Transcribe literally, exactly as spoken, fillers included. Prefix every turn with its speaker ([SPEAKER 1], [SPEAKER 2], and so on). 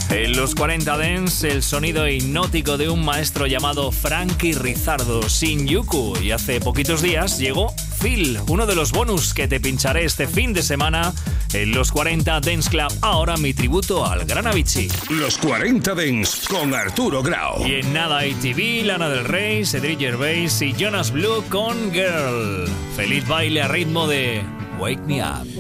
[SPEAKER 1] En los cuarenta Dance, el sonido hipnótico de un maestro llamado Frankie Rizardo, Shinjuku. Y hace poquitos días llegó Phil, uno de los bonus que te pincharé este fin de semana en los cuarenta Dance Club. Ahora mi tributo al gran Avicii.
[SPEAKER 2] Los cuarenta Dance con Arturo Grau.
[SPEAKER 1] Y en nada I T V, Lana del Rey, Cedric Gervais y Jonas Blue con Girl. Feliz baile a ritmo de Wake Me Up.